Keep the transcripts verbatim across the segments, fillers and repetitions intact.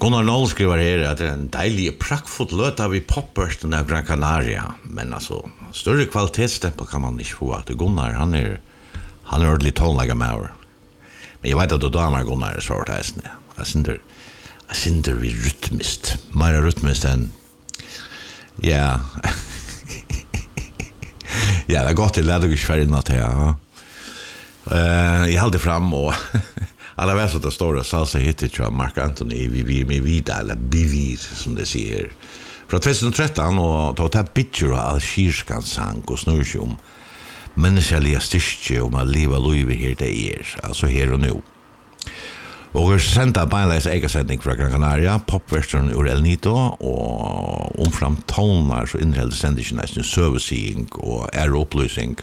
Gunnar Noll skriver her at det er en deilig prakkfull løta vid popbørsten av Gran Canaria, men altså, større kvalitetsstempel kan man ikke få at Gunnar, han er, han er ordentlig tonlaga med over. Men jeg vet at du damer Gunnar er svart heisende. Jeg synder, jeg synder vi rytmist, mer rytmist enn, ja, ja, det er godt til leder ikke ferdig natt her, ja. Uh, jeg held det fram, og alla vet att det står salsa hittar tror Mark Anthony vi vi med vida eller bivir som det säger. Från tjugohundratretton och ta ta picture av Algeriska sang och snurrsjum. Mänskliga styrke om att leva livet här det är, alltså här och nu. Och sända beinleis ägarsändning från Gran Canaria, popversion ur El Nito och omfram tonar så innehåller sändningen nästan servicing och är upplysning.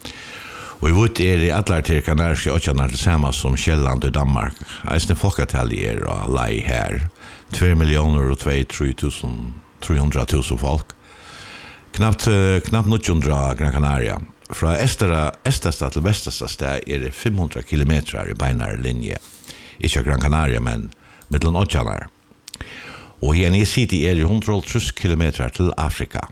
Og vi vet er i alle til kanariske åttjanar det samme som Kjelland i Danmark. Eisne folketaljer og lei her. Två miljoner og två, tre tusen, trehundra tusen folk. Knapt, knapt nitthundra Gran Canaria. Fra Estera, Estesta til Vestesta sted er det femhundra kilometer i beinare linje. Ikke Gran Canaria, men mittlen åttjanar. Og igjen i City er det hundratruss kilometer til Afrika.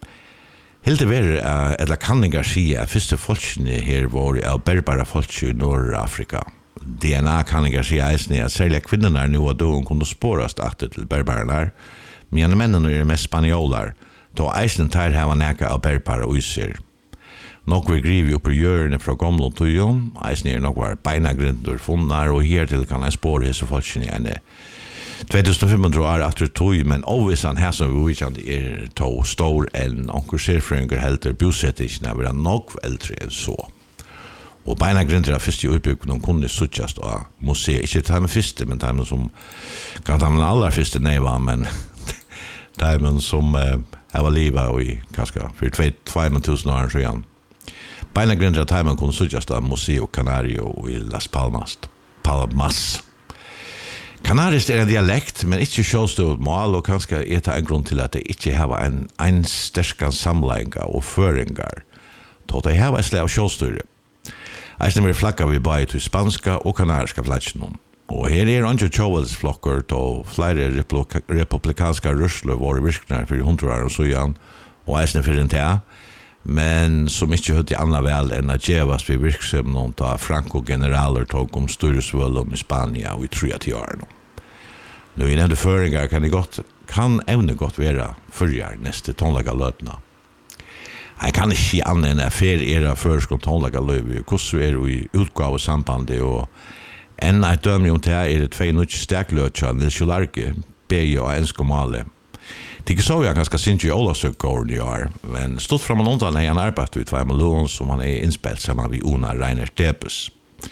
Helt det var, uh, eller kanningar sier at første folkene her var av berbara folk i Nord-Afrika. D N A-kanningar sier eisne at særlig kvinnerna nu og då kunne spårast atter til berbarnar, men mennene er mest spanjolar, då eisne tar hava neka av berbara uiser. Nok vi grivi upp i hjørne fra gamle tøyon, eisne er nok var beinagrindur funnar, og hertil kan jeg spåre hese folkene igjen. tjugohundrafem år efter tog, men avvisan här som vi vet är to stor än onkel Serfrönger helter bosättningen var nog äldre än så. Och beina grunder av första utbyggnaden kunde suttjast av museet. Inte det här med första, men det här med som kan ta med allra första neva, men det här med som äh, var livet i kanske för två tusen år sedan. Beina grunder av det här med kunde suttjast av museet Canario i Las Palmas. Palmas. Kanarisk er en dialekt, men ikke sjålstøvd mål, og kanskje er det en grunn til at det ikke har en, en sterske samlinger og føringer. Så det har en slag av sjålstøyre. Jeg stemmer flagga vi bare til spanska og kanariska flatsjen. Og her er andre tjåvelsflokker til flere republikanske røsler våre virkner for hundre år og søyan, og jeg stemmer for en til, men som ikke høyde annet vel enn at djevas vi virksomheten da Franco-generaler tog om styresvøllom i Spania og i tre år. Nå i nevnte føringer kan det godt, kan evne godt være førjar neste tonlaga løtene. Jeg kan ikke si annet enn at fer era førskånd tonlaga løyve, hvordan er det i utgave sambandet, og enn et dømning om det er det tvei nødt stekløtja, Nils Jolarke, B og Enskomale. Det er så jeg ganske synes i Olavsøkgården i år, men stått fram og undan har han arbeidet ut hver med lån som han er innspilt sammen med Una Reiner Tepes.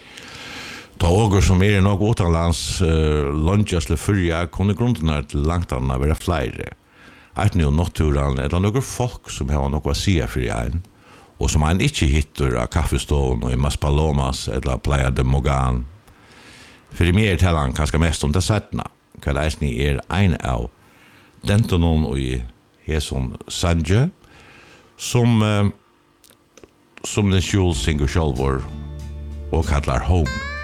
Ta åger som er nok utenlands uh, lunchasle fyrja kunne grunnene til langt annet være flere. Et nå nokturen er det noen folk som har noe å si for en, og som han ikke hittar av kaffestålen og i Maspalomas eller Playa de Mogan. For i mer taler han kanskje mest om det settene, hva leisning er en av Dentonon og i Heson Sanje, som, uh, som den skjul synger sjølvor og kallar Home.